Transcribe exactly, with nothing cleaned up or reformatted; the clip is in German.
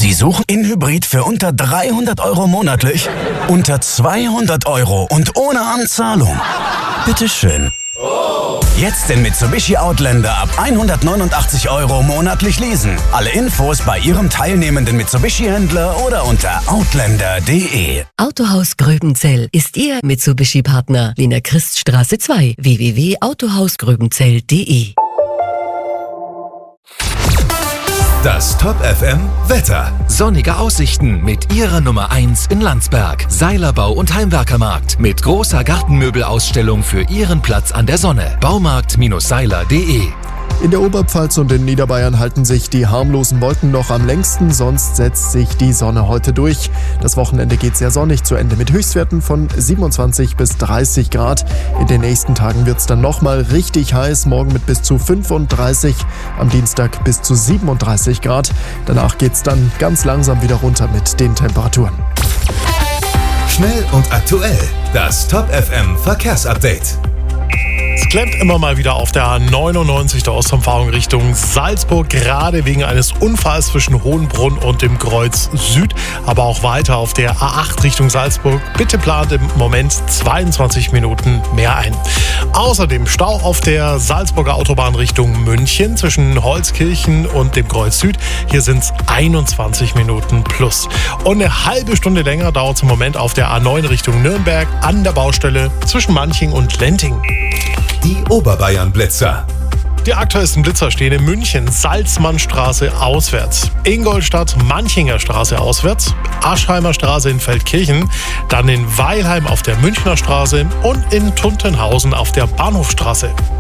Sie suchen in Hybrid für unter dreihundert Euro monatlich? Unter zweihundert Euro und ohne Anzahlung? Bitteschön. Jetzt den Mitsubishi Outlander ab hundertneunundachtzig Euro monatlich leasen. Alle Infos bei Ihrem teilnehmenden Mitsubishi-Händler oder unter outlander punkt de. Autohaus Gröbenzell ist Ihr Mitsubishi-Partner. Wiener Christstraße zwei, w w w punkt autohaus gröbenzell punkt de. Das Top F M Wetter. Sonnige Aussichten mit Ihrer Nummer eins in Landsberg. Seilerbau und Heimwerkermarkt mit großer Gartenmöbelausstellung für Ihren Platz an der Sonne. baumarkt Seiler punkt de. In der Oberpfalz und in Niederbayern halten sich die harmlosen Wolken noch am längsten, sonst setzt sich die Sonne heute durch. Das Wochenende geht sehr sonnig zu Ende mit Höchstwerten von siebenundzwanzig bis dreißig Grad. In den nächsten Tagen wird es dann nochmal richtig heiß, morgen mit bis zu fünfunddreißig, am Dienstag bis zu siebenunddreißig Grad. Danach geht es dann ganz langsam wieder runter mit den Temperaturen. Schnell und aktuell, das Top F M Verkehrsupdate. Es klemmt immer mal wieder auf der A neunundneunzig der Ostumfahrung Richtung Salzburg, gerade wegen eines Unfalls zwischen Hohenbrunn und dem Kreuz Süd, aber auch weiter auf der A acht Richtung Salzburg. Bitte plant im Moment zweiundzwanzig Minuten mehr ein. Außerdem Stau auf der Salzburger Autobahn Richtung München zwischen Holzkirchen und dem Kreuz Süd. Hier sind es einundzwanzig Minuten plus. Und eine halbe Stunde länger dauert es im Moment auf der A neun Richtung Nürnberg an der Baustelle zwischen Manching und Lenting. Die Oberbayern-Blitzer. Die aktuellsten Blitzer stehen in München, Salzmannstraße auswärts, Ingolstadt, Manchinger Straße auswärts, Aschheimer Straße in Feldkirchen, dann in Weilheim auf der Münchner Straße und in Tuntenhausen auf der Bahnhofstraße.